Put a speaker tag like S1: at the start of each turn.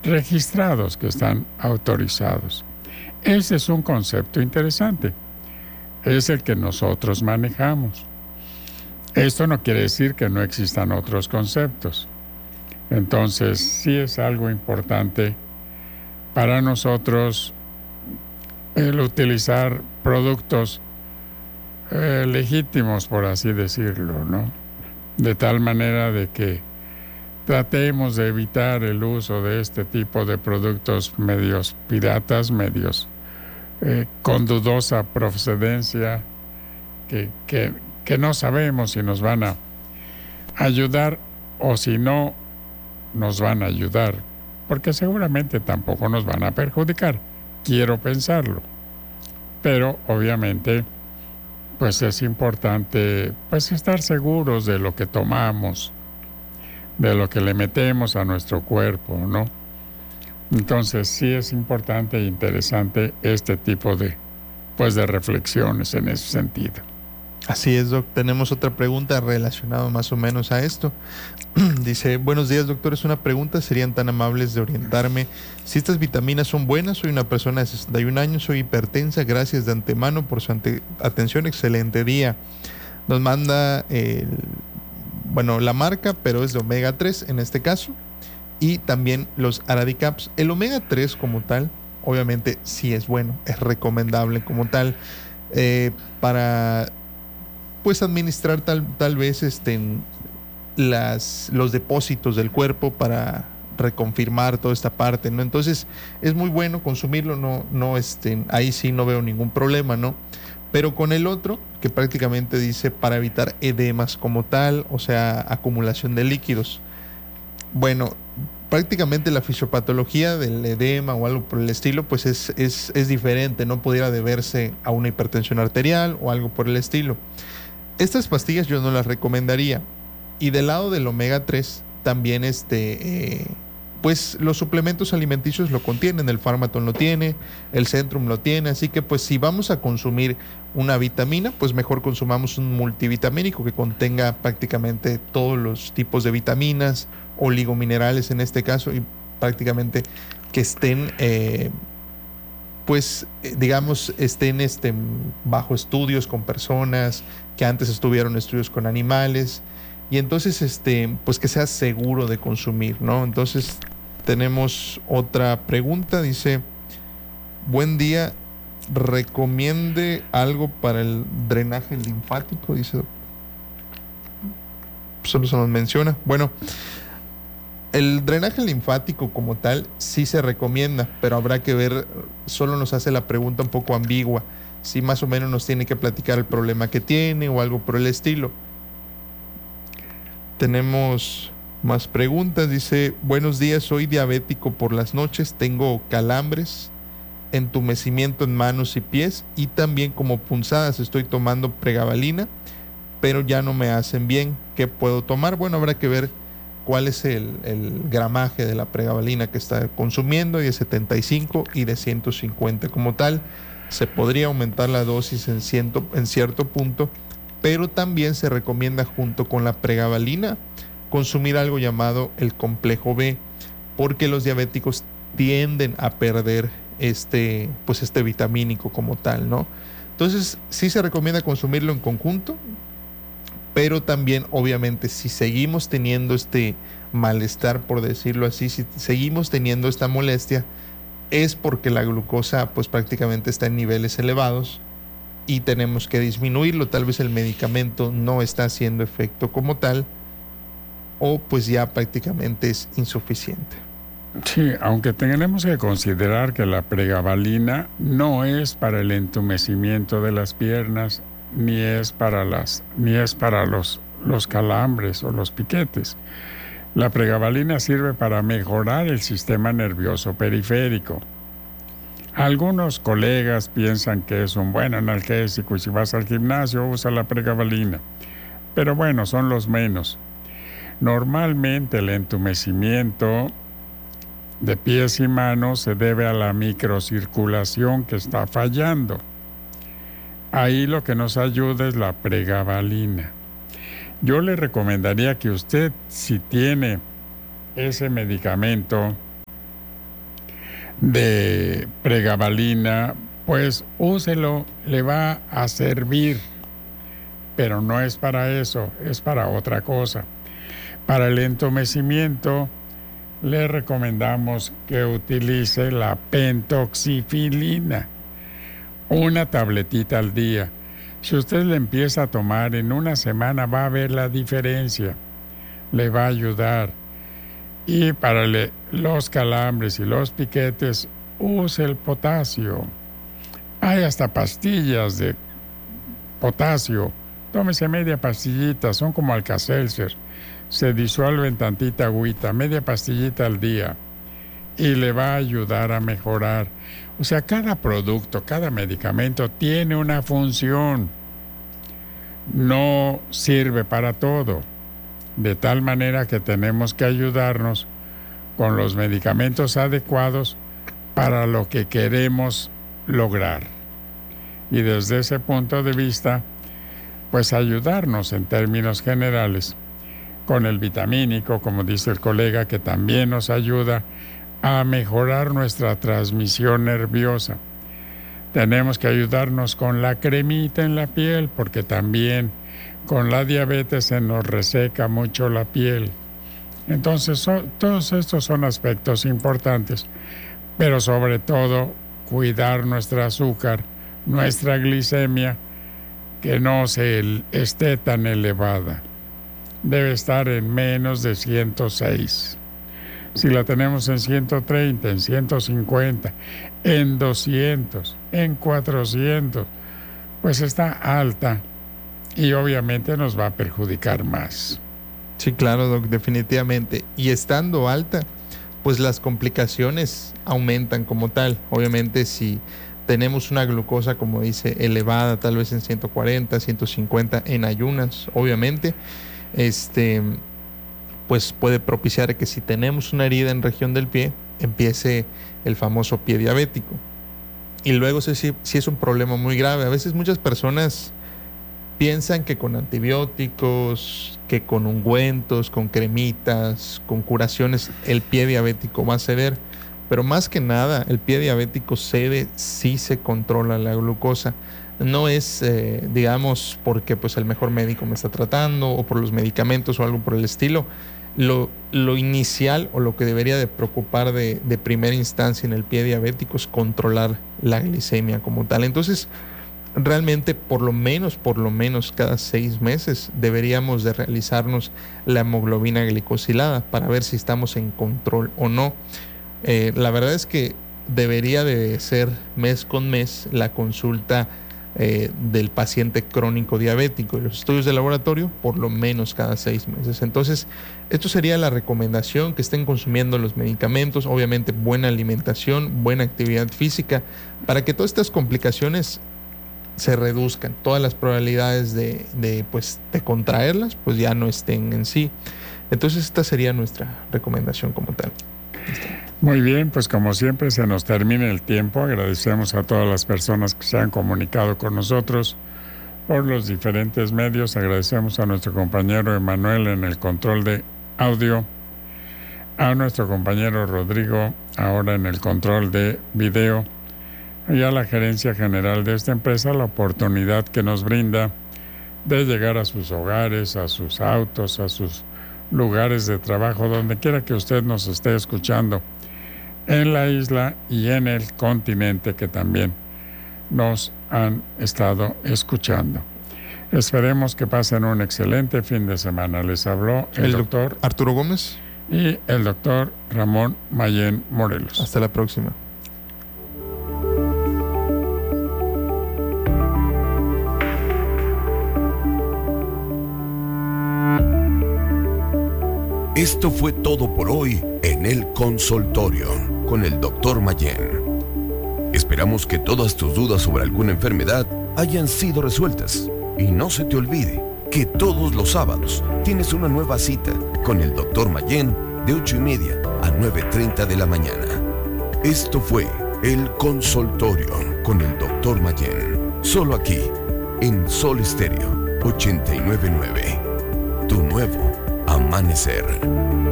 S1: registrados, que están autorizados. Ese es un concepto interesante. Es el que nosotros manejamos. Esto no quiere decir que no existan otros conceptos. Entonces, sí es algo importante para nosotros el utilizar productos legítimos, por así decirlo, ¿no? De tal manera de que tratemos de evitar el uso de este tipo de productos medios piratas, medios con dudosa procedencia, que no sabemos si nos van a ayudar o si no nos van a ayudar, porque seguramente tampoco nos van a perjudicar. Quiero pensarlo. Pero obviamente pues es importante pues estar seguros de lo que tomamos, de lo que le metemos a nuestro cuerpo, ¿no? Entonces sí es importante e interesante este tipo de reflexiones en ese sentido.
S2: Así es, Doc. Tenemos otra pregunta relacionada más o menos a esto. Dice, buenos días, doctor. Es una pregunta. ¿Serían tan amables de orientarme si estas vitaminas son buenas? Soy una persona de 61 años, soy hipertensa. Gracias de antemano por su atención. Excelente día. Nos manda, la marca, pero es de omega 3 en este caso. Y también los Aradicaps. El omega 3 como tal, obviamente sí es bueno, es recomendable como tal para pues administrar tal vez los depósitos del cuerpo para reconfirmar toda esta parte, ¿no? Entonces es muy bueno consumirlo, ahí sí no veo ningún problema, ¿no? Pero con el otro, que prácticamente dice para evitar edemas como tal, o sea, acumulación de líquidos. Bueno, prácticamente la fisiopatología del edema o algo por el estilo, pues es diferente, no pudiera deberse a una hipertensión arterial o algo por el estilo. Estas pastillas yo no las recomendaría. Y del lado del omega 3, también pues los suplementos alimenticios lo contienen, el Pharmaton lo tiene, el Centrum lo tiene, así que pues si vamos a consumir una vitamina, pues mejor consumamos un multivitamínico que contenga prácticamente todos los tipos de vitaminas, oligominerales en este caso, y prácticamente que estén bajo estudios con personas que antes estuvieron estudios con animales, y entonces pues que sea seguro de consumir, ¿no? Entonces tenemos otra pregunta, dice, buen día, recomiende algo para el drenaje linfático, dice, solo se nos menciona. Bueno, el drenaje linfático como tal sí se recomienda, pero habrá que ver, solo nos hace la pregunta un poco ambigua, si más o menos nos tiene que platicar el problema que tiene o algo por el estilo. Tenemos más preguntas, dice, buenos días, soy diabético por las noches, tengo calambres, entumecimiento en manos y pies y también como punzadas, estoy tomando pregabalina, pero ya no me hacen bien, ¿qué puedo tomar? Bueno, habrá que ver cuál es el gramaje de la pregabalina que está consumiendo, y de 75 y de 150 como tal. Se podría aumentar la dosis en cierto punto, pero también se recomienda junto con la pregabalina consumir algo llamado el complejo B, porque los diabéticos tienden a perder este vitamínico como tal, ¿no? Entonces sí se recomienda consumirlo en conjunto, pero también obviamente si seguimos teniendo este malestar, por decirlo así, si seguimos teniendo esta molestia, es porque la glucosa pues prácticamente está en niveles elevados y tenemos que disminuirlo. Tal vez el medicamento no está haciendo efecto como tal, o pues ya prácticamente es insuficiente.
S1: Sí, aunque tenemos que considerar que la pregabalina no es para el entumecimiento de las piernas, ni es para los calambres o los piquetes. La pregabalina sirve para mejorar el sistema nervioso periférico. Algunos colegas piensan que es un buen analgésico y si vas al gimnasio usa la pregabalina, pero bueno, son los menos. Normalmente el entumecimiento de pies y manos se debe a la microcirculación que está fallando. Ahí lo que nos ayuda es la pregabalina. Yo le recomendaría que usted, si tiene ese medicamento, de pregabalina, pues úselo, le va a servir, pero no es para eso, es para otra cosa. Para el entumecimiento, le recomendamos que utilice la pentoxifilina, una tabletita al día. Si usted le empieza a tomar en una semana, va a ver la diferencia, le va a ayudar. Y para los calambres y los piquetes, use el potasio. Hay hasta pastillas de potasio. Tómese media pastillita, son como Alka-Seltzer. Se disuelve en tantita agüita, media pastillita al día, y le va a ayudar a mejorar. O sea, cada producto, cada medicamento tiene una función. No sirve para todo. De tal manera que tenemos que ayudarnos con los medicamentos adecuados para lo que queremos lograr. Y desde ese punto de vista, pues ayudarnos en términos generales con el vitamínico, como dice el colega, que también nos ayuda a mejorar nuestra transmisión nerviosa. Tenemos que ayudarnos con la cremita en la piel, porque también con la diabetes se nos reseca mucho la piel. Entonces, todos estos son aspectos importantes, pero sobre todo cuidar nuestro azúcar, nuestra glicemia, que no esté tan elevada. Debe estar en menos de 106. Si la tenemos en 130, en 150, en 200, en 400, pues está alta y obviamente nos va a perjudicar más.
S2: Sí, claro, Doc, definitivamente. Y estando alta, pues las complicaciones aumentan como tal. Obviamente, si tenemos una glucosa, como dice, elevada, tal vez en 140, 150 en ayunas, obviamente, pues puede propiciar que si tenemos una herida en región del pie, empiece el famoso pie diabético. Y luego si es un problema muy grave. A veces muchas personas piensan que con antibióticos, que con ungüentos, con cremitas, con curaciones, el pie diabético va a ceder. Pero más que nada, el pie diabético cede si se controla la glucosa. No es, digamos, porque pues el mejor médico me está tratando o por los medicamentos o algo por el estilo. Lo inicial o lo que debería de preocupar de primera instancia en el pie diabético es controlar la glicemia como tal. Entonces, realmente por lo menos cada 6 meses deberíamos de realizarnos la hemoglobina glicosilada para ver si estamos en control o no. La verdad es que debería de ser mes con mes la consulta del paciente crónico diabético y los estudios de laboratorio por lo menos cada 6 meses. Entonces, esto sería la recomendación, que estén consumiendo los medicamentos, obviamente buena alimentación, buena actividad física, para que todas estas complicaciones se reduzcan, todas las probabilidades de contraerlas, pues ya no estén en sí. Entonces, esta sería nuestra recomendación como tal.
S1: Muy bien, pues como siempre se nos termina el tiempo. Agradecemos a todas las personas que se han comunicado con nosotros por los diferentes medios. Agradecemos a nuestro compañero Emanuel en el control de audio, a nuestro compañero Rodrigo ahora en el control de video y a la gerencia general de esta empresa la oportunidad que nos brinda de llegar a sus hogares, a sus autos, a sus lugares de trabajo, donde quiera que usted nos esté escuchando, en la isla y en el continente que también nos han estado escuchando. Esperemos que pasen un excelente fin de semana. Les habló el doctor
S2: Arturo Gómez
S1: y el doctor Ramón Mayén Morelos.
S2: Hasta la próxima.
S3: Esto fue todo por hoy en el consultorio con el Dr. Mayén. Esperamos que todas tus dudas sobre alguna enfermedad hayan sido resueltas. Y no se te olvide que todos los sábados tienes una nueva cita con el Dr. Mayén de 8:30 a 9:30 de la mañana. Esto fue el consultorio con el Dr. Mayén. Solo aquí, en Sol Estéreo 89.9. Tu nuevo amanecer.